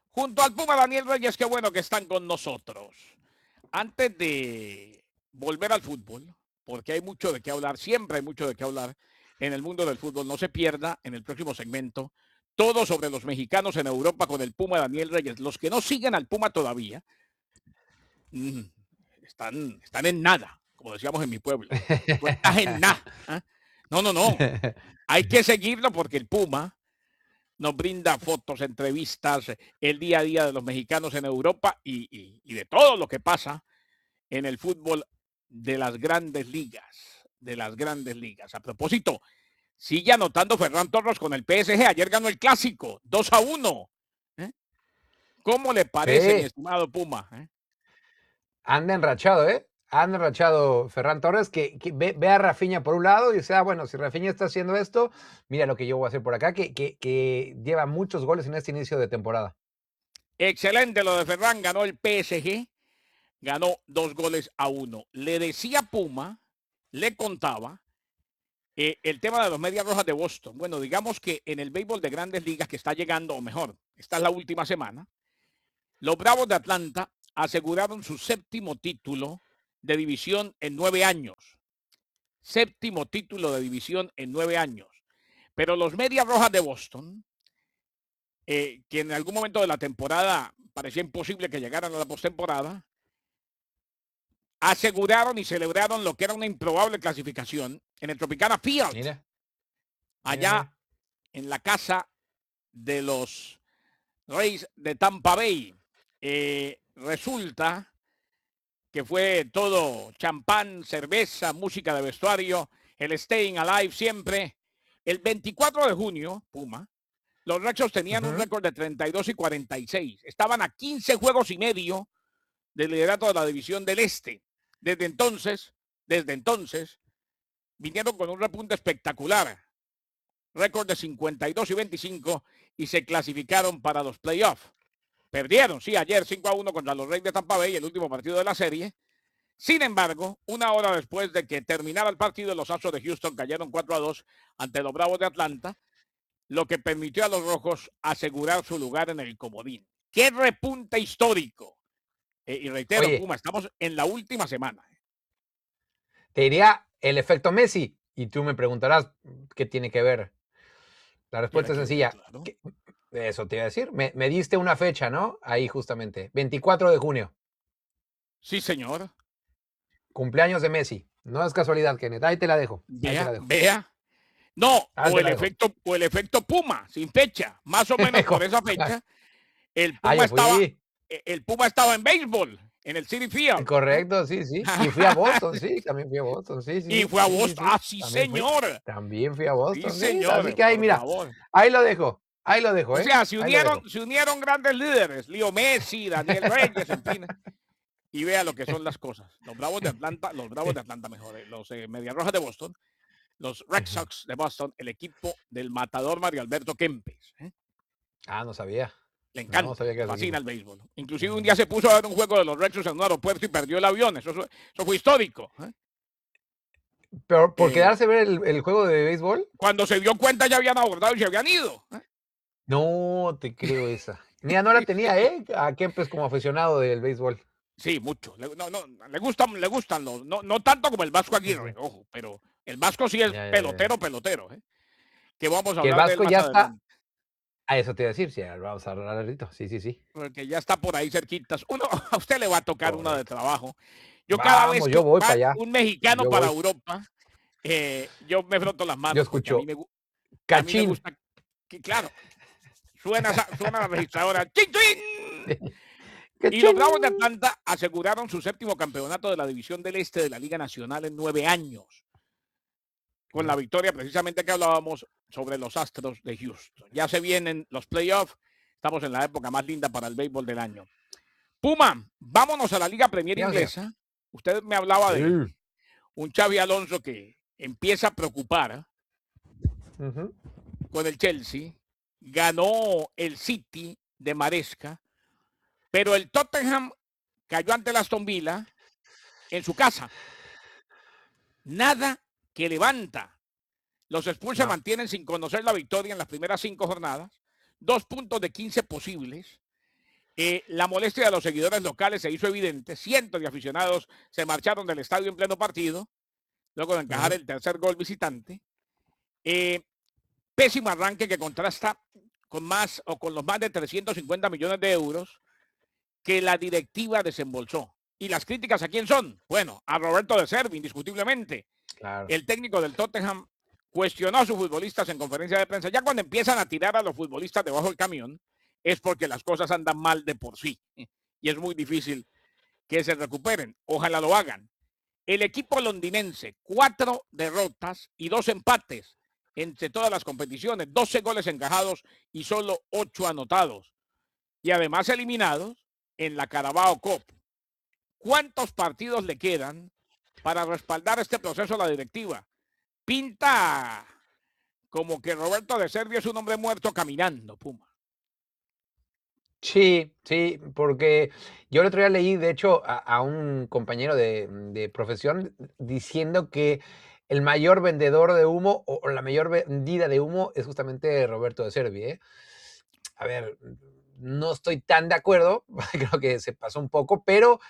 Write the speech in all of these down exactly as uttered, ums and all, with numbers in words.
junto al Puma Daniel Reyes, qué bueno que están con nosotros. Antes de volver al fútbol, porque hay mucho de qué hablar, siempre hay mucho de qué hablar en el mundo del fútbol, no se pierda en el próximo segmento todo sobre los mexicanos en Europa con el Puma Daniel Reyes. Los que no siguen al Puma todavía mm, están, están en nada, como decíamos en mi pueblo. Tú estás en nada. ¿eh? No, no, no. Hay que seguirlo porque el Puma nos brinda fotos, entrevistas, el día a día de los mexicanos en Europa y, y, y de todo lo que pasa en el fútbol de las grandes ligas, de las grandes ligas. A propósito, sigue anotando Ferran Torres con el P S G. Ayer ganó el clásico, dos a uno. ¿Eh? ¿Cómo le parece, mi Sí. estimado Puma? ¿Eh? Anda enrachado, ¿eh? Anda enrachado Ferran Torres, que, que ve, ve, a Rafinha por un lado y dice, ah, bueno, si Rafinha está haciendo esto, mira lo que yo voy a hacer por acá, que, que, que lleva muchos goles en este inicio de temporada. Excelente lo de Ferran, ganó el P S G, ganó dos goles a uno. Le decía Puma, le contaba, Eh, el tema de los Medias Rojas de Boston. Bueno, digamos que en el béisbol de grandes ligas que está llegando, o mejor, esta es la última semana, los Bravos de Atlanta aseguraron su séptimo título de división en nueve años. Séptimo título de división en nueve años. Pero los Medias Rojas de Boston, eh, que en algún momento de la temporada parecía imposible que llegaran a la postemporada, aseguraron y celebraron lo que era una improbable clasificación en el Tropicana Field. Mira. Allá Mira. en la casa de los Rays de Tampa Bay. Eh, resulta que fue todo champán, cerveza, música de vestuario, el Staying Alive siempre. El veinticuatro de junio, Puma, los Rexos tenían un Uh-huh. récord de treinta y dos y cuarenta y seis. Estaban a quince juegos y medio del liderato de la división del Este. Desde entonces, desde entonces, vinieron con un repunte espectacular. Récord de cincuenta y dos y veinticinco y se clasificaron para los playoffs. Perdieron, sí, ayer cinco a uno contra los Reyes de Tampa Bay, el último partido de la serie. Sin embargo, una hora después de que terminara el partido, los Astros de Houston cayeron cuatro a dos ante los Bravos de Atlanta, lo que permitió a los Rojos asegurar su lugar en el comodín. ¡Qué repunte histórico! Eh, y reitero, Oye, Puma, estamos en la última semana. te diría el efecto Messi, y tú me preguntarás, ¿qué tiene que ver? La respuesta Tiene es que ver, sencilla. claro. ¿Qué? Eso te iba a decir. Me, me diste una fecha, ¿no? Ahí justamente. veinticuatro de junio. Sí, señor. Cumpleaños de Messi. No es casualidad, Kenneth. Ahí te la dejo. Ahí te Vea, la dejo. vea. No, Ahí o te el la dejo. efecto, o el efecto Puma, sin fecha. Más o menos por esa fecha, el Ah, Puma yo estaba, fui. el Puma estaba en béisbol, en el City Field. ¿eh? Correcto, sí, sí. Y fui a Boston, sí, también fui a Boston, sí, sí, Y sí, fue a sí, sí, Boston. sí. Ah, sí, También fui. señor. También fui a Sí, Boston, sí. Así señor, que ahí, por mira, favor. ahí lo dejo. Ahí lo dejo, O ¿eh? sea, se Ahí lo unieron, dejo. se unieron grandes líderes, Leo Messi, Daniel Reyes, en fin. Y vea lo que son las cosas. Los Bravos de Atlanta, los Bravos de Atlanta mejor, eh, los eh, Medias Rojas de Boston, los Red Sox de Boston, el equipo del matador Mario Alberto Kempes. ¿eh? Ah, no sabía. Le No encanta, sabía que le era su fascina equipo. el béisbol. Inclusive un día se puso a ver un juego de los Red Sox en un aeropuerto y perdió el avión. Eso, eso, eso fue histórico. ¿eh? Pero por Eh, quedarse a ver el, el juego de béisbol, cuando se dio cuenta ya habían abordado y se habían ido. ¿eh? no te creo esa. Mira, no la tenía, ¿eh? A Kempes como aficionado del béisbol. Sí, mucho. Le, no, no, le gustan, le gustan los, no, no tanto como el Vasco Aguirre, Ujú. ojo, pero el Vasco sí es Ya, ya, ya, pelotero, ya. pelotero, ¿eh? Que vamos a Que el hablar de él Vasco más ya está. adelante, A eso te iba a decir, sí, vamos a hablar ahorita. Sí, sí, sí. porque ya está por ahí cerquitas. Uno, a usted le va a tocar una de Correcto. trabajo. Yo cada vez Vamos, que yo voy va para allá. un mexicano Yo para voy. Europa, eh, yo me froto las Yo manos porque a mí escucho me, a mí me cachín. gusta, que, claro, suena, suena la registradora. ¡Chin, chin! Y los Cachín. Bravos de Atlanta aseguraron su séptimo campeonato de la División del Este de la Liga Nacional en nueve años, con la victoria precisamente que hablábamos sobre los Astros de Houston. Ya se vienen los playoffs, estamos en la época más linda para el béisbol del año. Puma, vámonos a la Liga Premier Dígame, señor. Inglesa. Usted me hablaba de Sí. un Xavi Alonso que empieza a preocupar Ujú. con el Chelsea, ganó el City de Maresca, pero el Tottenham cayó ante el Aston Villa en su casa. Nada que levanta. Los Spurs se No. mantienen sin conocer la victoria en las primeras cinco jornadas. Dos puntos de quince posibles. Eh, la molestia de los seguidores locales se hizo evidente. Cientos de aficionados se marcharon del estadio en pleno partido, luego de encajar Ujú. el tercer gol visitante. Eh, pésimo arranque que contrasta con más o con los más de trescientos cincuenta millones de euros que la directiva desembolsó. ¿Y las críticas a quién son? Bueno, a Roberto De Zerbi, indiscutiblemente. Claro. El técnico del Tottenham cuestionó a sus futbolistas en conferencia de prensa. Ya cuando empiezan a tirar a los futbolistas debajo del camión, es porque las cosas andan mal de por sí. Y es muy difícil que se recuperen. Ojalá lo hagan. El equipo londinense, cuatro derrotas y dos empates entre todas las competiciones, doce goles encajados y solo ocho anotados. Y además eliminados en la Carabao Cup. ¿Cuántos partidos le quedan para respaldar este proceso a la directiva? Pinta como que Roberto De Zerbi es un hombre muerto caminando, Puma. Sí, sí, porque yo el otro día leí, de hecho, a, a un compañero de, de profesión diciendo que el mayor vendedor de humo o, o la mayor vendida de humo es justamente Roberto De Zerbi, ¿eh? A ver, no estoy tan de acuerdo, creo que se pasó un poco, pero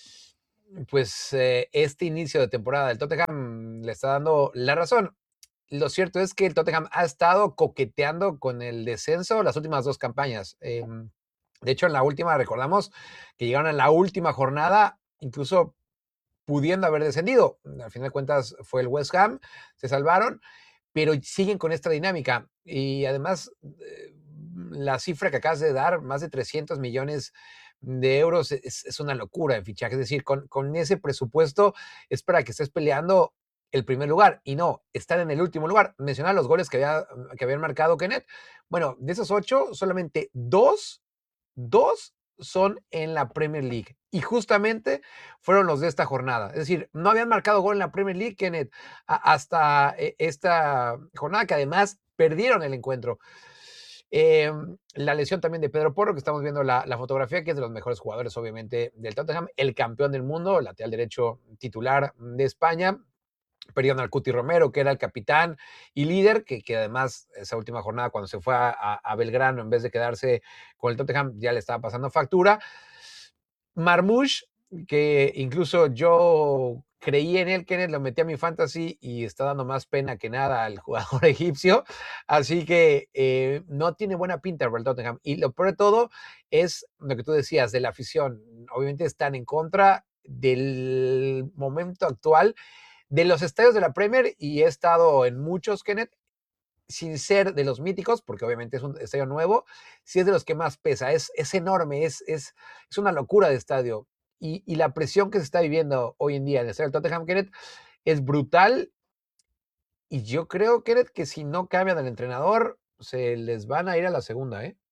pues eh, este inicio de temporada del Tottenham le está dando la razón. Lo cierto es que el Tottenham ha estado coqueteando con el descenso las últimas dos campañas. Eh, de hecho, en la última, recordamos que llegaron en la última jornada, incluso pudiendo haber descendido. Al final de cuentas fue el West Ham, se salvaron, pero siguen con esta dinámica. Y además, eh, la cifra que acabas de dar, más de trescientos millones de euros, es, es una locura en fichaje. Es decir, con, con ese presupuesto es para que estés peleando el primer lugar y no, están en el último lugar. Mencionar los goles que, había, que habían marcado Kenneth. Bueno, de esos ocho, solamente dos, dos son en la Premier League. Y justamente fueron los de esta jornada. Es decir, no habían marcado gol en la Premier League, Kenneth, a, hasta eh, esta jornada, que además perdieron el encuentro. Eh, la lesión también de Pedro Porro, que estamos viendo la, la, fotografía, que es de los mejores jugadores, obviamente, del Tottenham, el campeón del mundo, lateral derecho titular de España. Perdieron al Cuti Romero, que era el capitán y líder, que, que además esa última jornada cuando se fue a, a, Belgrano, en vez de quedarse con el Tottenham, ya le estaba pasando factura. Marmoush, que incluso yo creí en él, Kenneth, lo metí a mi fantasy y está dando más pena que nada al jugador egipcio, así que eh, no tiene buena pinta el Tottenham. Y lo peor de todo es lo que tú decías de la afición. Obviamente están en contra del momento actual de los estadios de la Premier, y he estado en muchos, Kenneth, sin ser de los míticos, porque obviamente es un estadio nuevo, sí es de los que más pesa, es, es enorme, es, es, es una locura de estadio. Y, y la presión que se está viviendo hoy en día en el estadio del Tottenham, Kenneth, es brutal. Y yo creo, Kenneth, que si no cambian al entrenador, se les van a ir a la segunda, ¿eh?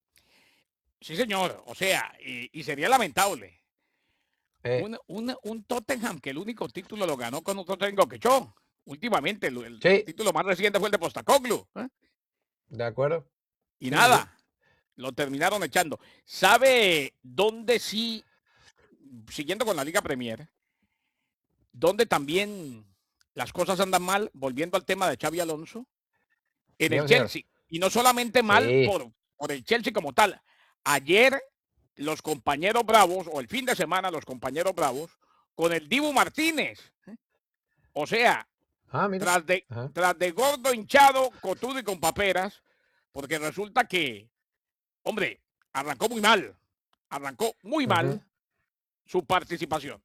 Sí, señor. O sea, y, y sería lamentable. Eh, Un, un, un Tottenham que el único título lo ganó con otro técnico que yo. Últimamente, el, el sí, título más reciente fue el de Postecoglou. ¿eh? de acuerdo. Y Sí, sí, sí. nada, lo terminaron echando. ¿Sabe dónde sí, siguiendo con la Liga Premier, dónde también las cosas andan mal, volviendo al tema de Xavi Alonso? En el Dígame, señor. Chelsea. Y no solamente mal Sí. por, por el Chelsea como tal. Ayer los compañeros bravos, o el fin de semana los compañeros bravos, con el Dibu Martínez. ¿eh? O sea, Ah, mira. tras de, tras de gordo, hinchado, cotudo y con paperas, porque resulta que, hombre, arrancó muy mal. Arrancó muy mal Uh-huh. su participación.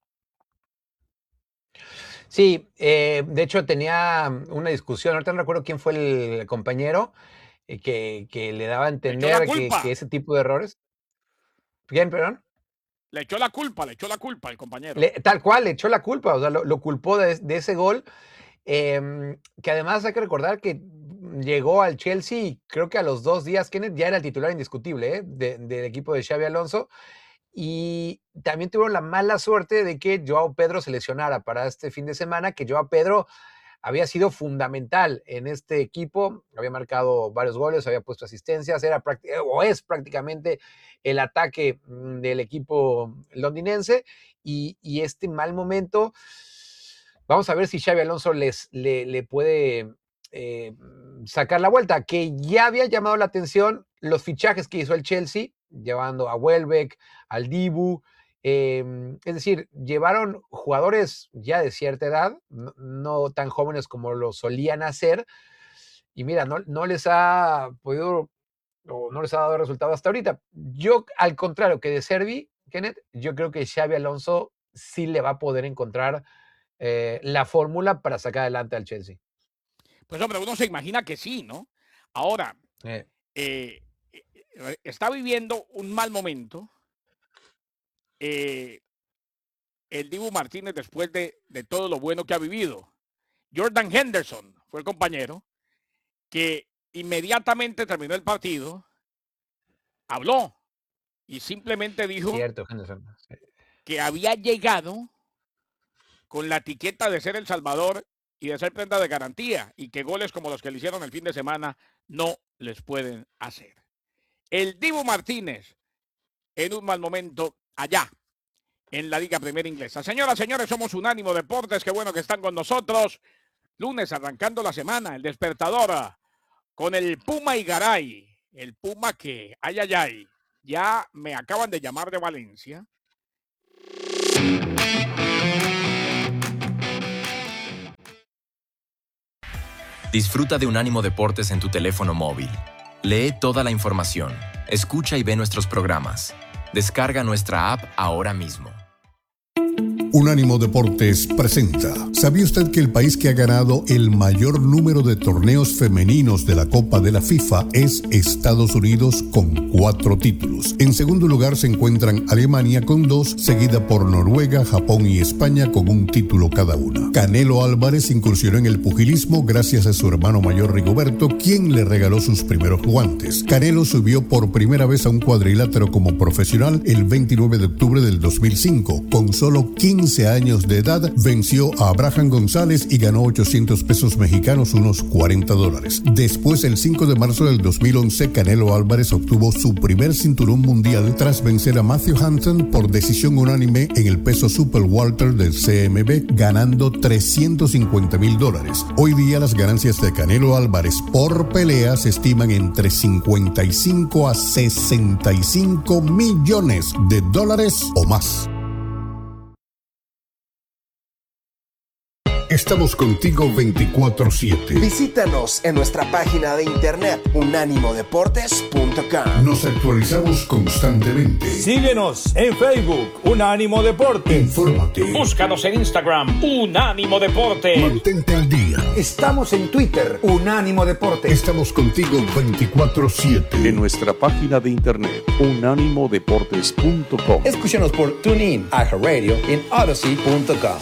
Sí, eh, de hecho tenía una discusión, ahorita no recuerdo quién fue el compañero eh, que, que le daba a Le echó la entender que, que culpa. ese tipo de errores. ¿Quién, perdón? Le echó la culpa, le echó la culpa el compañero. Le, tal cual, le echó la culpa, o sea, lo, lo culpó de, de, ese gol, eh, que además hay que recordar que llegó al Chelsea, creo que a los dos días, Kenneth ya era el titular indiscutible ¿eh? de, del equipo de Xavi Alonso, y también tuvieron la mala suerte de que Joao Pedro se lesionara para este fin de semana, que Joao Pedro había sido fundamental en este equipo, había marcado varios goles, había puesto asistencias, era o es prácticamente el ataque del equipo londinense, y, y este mal momento, vamos a ver si Xavi Alonso les, le, le puede eh, sacar la vuelta, que ya había llamado la atención los fichajes que hizo el Chelsea, llevando a Welbeck, al Dibu. Eh, es decir, llevaron jugadores ya de cierta edad, no, no tan jóvenes como lo solían hacer, y mira, no, no les ha podido, o no les ha dado resultado hasta ahorita. Yo, al contrario que de Servi, Kenneth, yo creo que Xabi Alonso sí le va a poder encontrar eh, la fórmula para sacar adelante al Chelsea. Pues hombre, uno se imagina que sí, ¿no? Ahora, Eh. eh, está viviendo un mal momento eh, el Dibu Martínez después de, de todo lo bueno que ha vivido. Jordan Henderson fue el compañero que inmediatamente terminó el partido, habló y simplemente dijo Cierto, Henderson. Sí. que había llegado con la etiqueta de ser El Salvador y de ser prenda de garantía, y que goles como los que le hicieron el fin de semana no les pueden hacer. El Dibu Martínez en un mal momento allá en la Liga Premier Inglesa. Señoras, señores, somos Unánimo Deportes. Qué bueno que están con nosotros. Lunes arrancando la semana, el despertador con el Puma y Garay. El Puma que, ay, ay, ay, ya me acaban de llamar de Valencia. Disfruta de Unánimo Deportes en tu teléfono móvil. Lee toda la información, escucha y ve nuestros programas. Descarga nuestra app ahora mismo. Unánimo Deportes presenta. ¿Sabía usted que el país que ha ganado el mayor número de torneos femeninos de la Copa de la FIFA es Estados Unidos con cuatro títulos? En segundo lugar se encuentran Alemania con dos, seguida por Noruega, Japón y España con un título cada una. Canelo Álvarez incursionó en el pugilismo gracias a su hermano mayor Rigoberto, quien le regaló sus primeros guantes. Canelo subió por primera vez a un cuadrilátero como profesional el veintinueve de octubre del dos mil cinco. Con solo quince años de edad, venció a Abraham González y ganó ochocientos pesos mexicanos, unos cuarenta dólares. Después, el cinco de marzo del dos mil once, Canelo Álvarez obtuvo su primer cinturón mundial tras vencer a Matthew Hansen por decisión unánime en el peso super welter del C M B, ganando trescientos cincuenta mil dólares. Hoy día las ganancias de Canelo Álvarez por pelea se estiman entre cincuenta y cinco a sesenta y cinco millones de dólares o más. Estamos contigo veinticuatro siete. Visítanos en nuestra página de internet unánimo deportes punto com. Nos actualizamos constantemente. Síguenos en Facebook, Unánimo Deportes. Infórmate. Búscanos en Instagram, Unánimo Deportes. Mantente al día. Estamos en Twitter, Unánimo Deportes. Estamos contigo veinticuatro siete. En nuestra página de internet, unánimo deportes punto com. Escúchanos por TuneIn, iHeartRadio y en Odyssey punto com.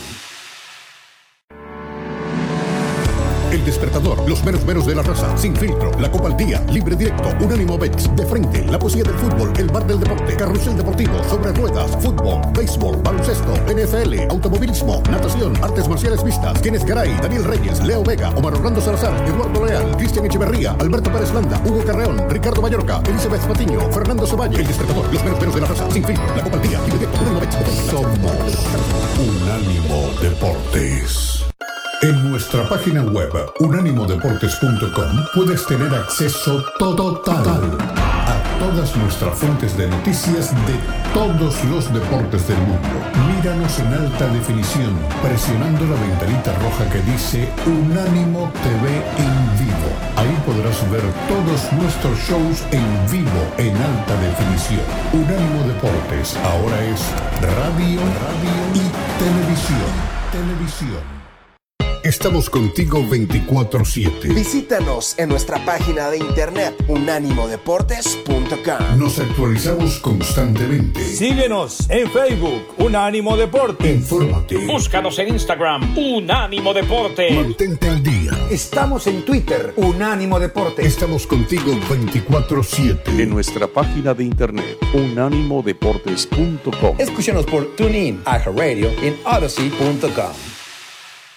El Despertador, los meros meros de la raza, Sin Filtro, La Copa al Día, Libre Directo, Unánimo Bets, De Frente, La Poesía del Fútbol, El Bar del Deporte, Carrusel Deportivo, Sobre Ruedas, Fútbol, Béisbol, Baloncesto, N F L, Automovilismo, Natación, Artes Marciales Mixtas, Kenneth Garay, Daniel Reyes, Leo Vega, Omar Orlando Salazar, Eduardo Leal, Cristian Echeverría, Alberto Pérez Landa, Hugo Carreón, Ricardo Mallorca, Elizabeth Patiño, Fernando Cevalle. El Despertador, los meros meros de la raza, Sin Filtro, La Copa al Día, Libre Directo, Unánimo Bets. Somos Unánimo Deportes. En nuestra página web, unánimo deportes punto com, puedes tener acceso total a todas nuestras fuentes de noticias de todos los deportes del mundo. Míranos en alta definición, presionando la ventanita roja que dice Unánimo T V en vivo. Ahí podrás ver todos nuestros shows en vivo, en alta definición. Unánimo Deportes, ahora es radio, radio y televisión. Televisión. Estamos contigo veinticuatro siete. Visítanos en nuestra página de internet unánimo deportes punto com. Nos actualizamos constantemente. Síguenos en Facebook, Unánimo Deportes. Infórmate. Búscanos en Instagram, Unánimo Deportes. Mantente al día. Estamos en Twitter, Unánimo Deportes. Estamos contigo veinticuatro siete. En nuestra página de internet, unánimo deportes punto com. Escúchanos por TuneIn, iHeartRadio y en Odyssey punto com.